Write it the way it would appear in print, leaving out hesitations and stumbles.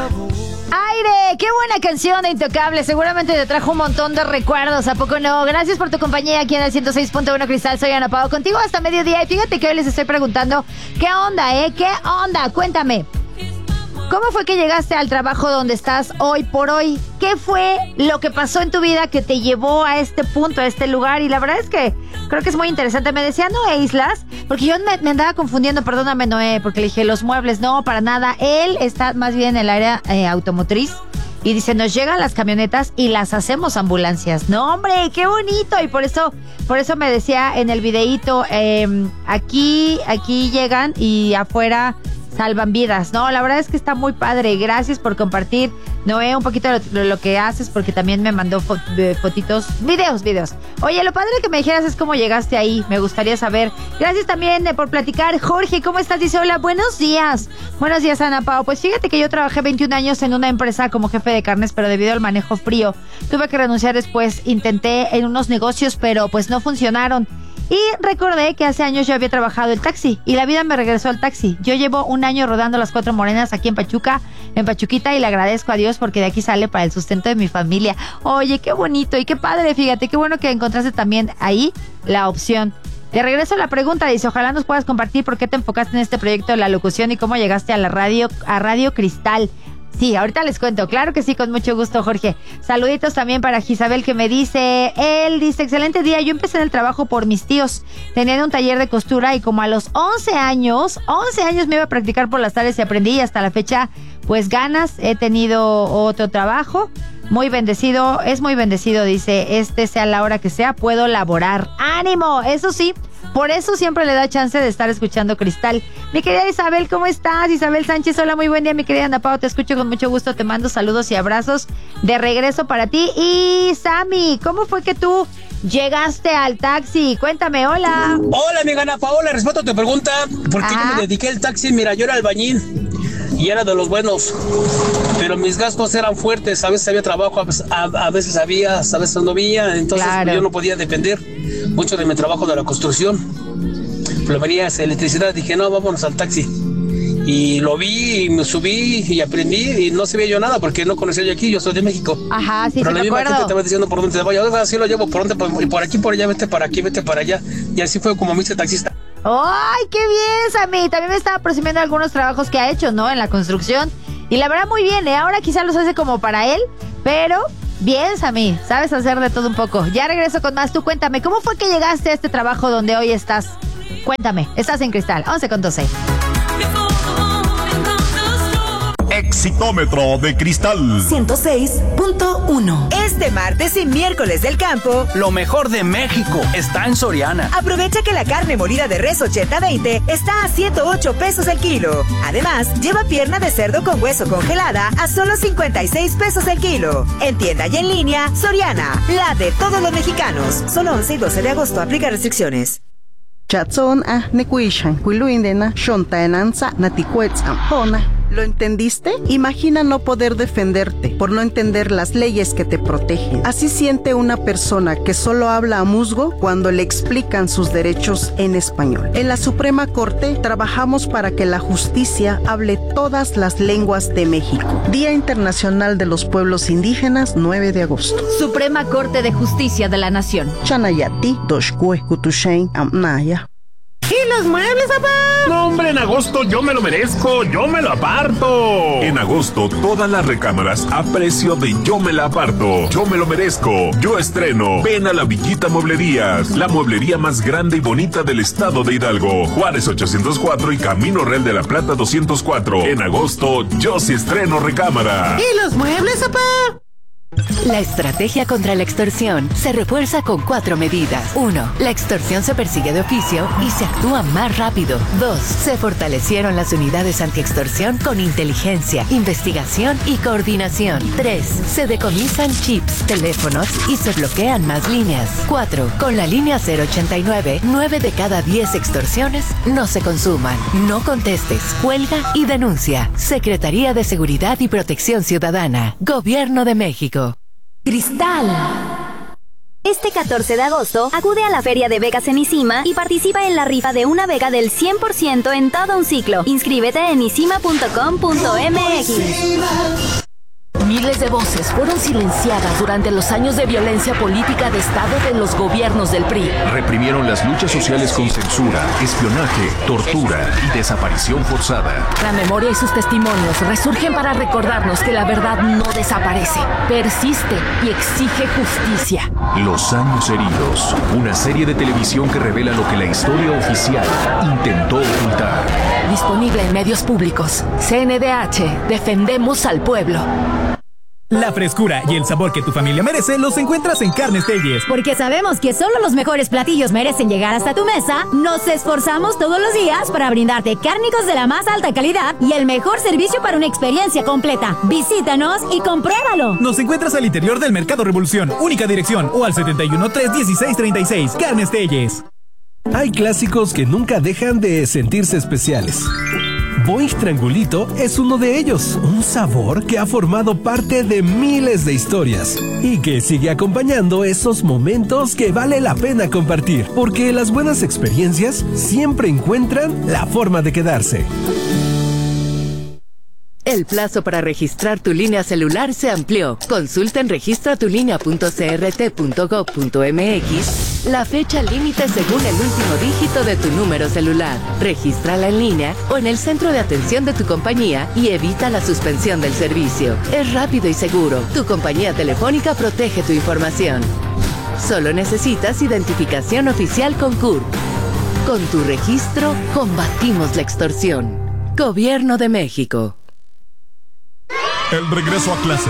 Aire, qué buena canción de Intocable. Seguramente te trajo un montón de recuerdos, ¿a poco no? Gracias por tu compañía aquí en el 106.1 Cristal. Soy Ana Pao, contigo hasta mediodía. Y fíjate que hoy les estoy preguntando, ¿qué onda, ¿Qué onda? Cuéntame. ¿Cómo fue que llegaste al trabajo donde estás hoy por hoy? ¿Qué fue lo que pasó en tu vida que te llevó a este punto, a este lugar? Y la verdad es que creo que es muy interesante. Me decía Noé Islas, porque yo me andaba confundiendo, perdóname Noé, porque le dije los muebles, no, para nada. Él está más bien en el área automotriz y dice, nos llegan las camionetas y las hacemos ambulancias. No, hombre, qué bonito. Y por eso me decía en el videíto, aquí llegan y afuera salvan vidas. No, la verdad es que está muy padre. Gracias por compartir, Noé, un poquito de lo que haces, porque también me mandó fotitos, videos. Oye, lo padre que me dijeras es cómo llegaste ahí. Me gustaría saber. Gracias también por platicar. Jorge, ¿cómo estás? Dice, hola, buenos días. Buenos días, Ana Pao. Pues fíjate que yo trabajé 21 años en una empresa como jefe de carnes, pero debido al manejo frío, tuve que renunciar después. Intenté en unos negocios, pero pues no funcionaron. Y recordé que hace años yo había trabajado el taxi y la vida me regresó al taxi. Yo llevo un año rodando las Cuatro Morenas aquí en Pachuquita, y le agradezco a Dios porque de aquí sale para el sustento de mi familia. Oye, qué bonito y qué padre, fíjate, qué bueno que encontraste también ahí la opción. De regreso a la pregunta, dice, ojalá nos puedas compartir por qué te enfocaste en este proyecto de la locución y cómo llegaste a la radio, a Radio Cristal. Sí, ahorita les cuento, claro que sí, con mucho gusto, Jorge. Saluditos también para Gisabel, que me dice, él dice, excelente día, yo empecé en el trabajo por mis tíos, tenían un taller de costura y como a los 11 años me iba a practicar por las tardes y aprendí, y hasta la fecha, pues ganas, he tenido otro trabajo, muy bendecido, es muy bendecido, dice, sea la hora que sea, puedo laborar. ¡Ánimo! Eso sí, por eso siempre le da chance de estar escuchando Cristal. Mi querida Isabel, ¿cómo estás? Isabel Sánchez, hola, muy buen día, mi querida Ana Pao, te escucho con mucho gusto, te mando saludos y abrazos de regreso para ti. Y Sammy, ¿cómo fue que tú llegaste al taxi? Cuéntame, hola. Hola, amiga Ana Paola, respeto a tu pregunta, porque yo me dediqué al taxi, mira, yo era albañil y era de los buenos, pero mis gastos eran fuertes, a veces había trabajo, a veces había, a veces no había, entonces claro, yo no podía depender mucho de mi trabajo de la construcción, plomerías, electricidad. Dije, no, vámonos al taxi, y lo vi y me subí y aprendí y no sabía yo nada porque no conocía yo aquí, yo soy de México. Ajá, sí, pero la misma gente te va diciendo por dónde te vaya, así lo llevo, por dónde, por aquí, por allá, vete para aquí, vete para allá, y así fue como me hice taxista. ¡Ay, qué bien, Sammy! También me estaba presumiendo algunos trabajos que ha hecho, ¿no? En la construcción. Y la verdad, muy bien, ¿eh? Ahora quizás los hace como para él, pero bien, Sammy. Sabes hacer de todo un poco. Ya regreso con más. Tú cuéntame, ¿cómo fue que llegaste a este trabajo donde hoy estás? Cuéntame. Estás en Cristal, 11:12. Exitómetro de Cristal 106.1. Este martes y miércoles del campo, lo mejor de México está en Soriana. Aprovecha que la carne molida de res 80-20 está a 108 pesos el kilo. Además, lleva pierna de cerdo con hueso congelada a solo 56 pesos el kilo. En tienda y en línea, Soriana, la de todos los mexicanos. Solo 11 y 12 de agosto, aplica restricciones. Chatson nekuishan kuiluindena shontaenanza naticuetzam. ¿Lo entendiste? Imagina no poder defenderte por no entender las leyes que te protegen. Así siente una persona que solo habla a musgo cuando le explican sus derechos en español. En la Suprema Corte trabajamos para que la justicia hable todas las lenguas de México. Día Internacional de los Pueblos Indígenas, 9 de agosto. Suprema Corte de Justicia de la Nación. Chanayati, Doshkue, Kutushain, Amnaya. ¿Y los muebles, papá? No, hombre, en agosto yo me lo merezco, yo me lo aparto. En agosto, todas las recámaras a precio de yo me la aparto. Yo me lo merezco, yo estreno. Ven a la Villita Mueblerías, la mueblería más grande y bonita del estado de Hidalgo. Juárez 804 y Camino Real de la Plata 204. En agosto, yo sí estreno recámara. ¿Y los muebles, papá? La estrategia contra la extorsión se refuerza con 4 medidas. 1. La extorsión se persigue de oficio y se actúa más rápido. 2. Se fortalecieron las unidades antiextorsión con inteligencia, investigación y coordinación. 3. Se decomisan chips, teléfonos y se bloquean más líneas. 4. Con la línea 089, 9 de cada 10 extorsiones no se consuman. No contestes, cuelga y denuncia. Secretaría de Seguridad y Protección Ciudadana. Gobierno de México. Cristal. Este 14 de agosto, acude a la Feria de Becas en ICIMA y participa en la rifa de una beca del 100% en todo un ciclo. Inscríbete en isima.com.mx. de voces fueron silenciadas durante los años de violencia política de Estado de los gobiernos del PRI. Reprimieron las luchas sociales con censura, espionaje, tortura y desaparición forzada. La memoria y sus testimonios resurgen para recordarnos que la verdad no desaparece, persiste y exige justicia. Los años heridos, una serie de televisión que revela lo que la historia oficial intentó ocultar. Disponible en medios públicos. CNDH, defendemos al pueblo. La frescura y el sabor que tu familia merece los encuentras en Carnes Telles. Porque sabemos que solo los mejores platillos merecen llegar hasta tu mesa, nos esforzamos todos los días para brindarte cárnicos de la más alta calidad y el mejor servicio para una experiencia completa. Visítanos y compruébalo. Nos encuentras al interior del Mercado Revolución, única dirección, o al 71-316-36. Carnes Telles. Hay clásicos que nunca dejan de sentirse especiales. Boing Triangulito es uno de ellos, un sabor que ha formado parte de miles de historias y que sigue acompañando esos momentos que vale la pena compartir, porque las buenas experiencias siempre encuentran la forma de quedarse. El plazo para registrar tu línea celular se amplió. Consulta en registratulinea.crt.gov.mx la fecha límite según el último dígito de tu número celular. Regístrala en línea o en el centro de atención de tu compañía y evita la suspensión del servicio. Es rápido y seguro. Tu compañía telefónica protege tu información. Solo necesitas identificación oficial con CURP. Con tu registro, combatimos la extorsión. Gobierno de México. El regreso a clases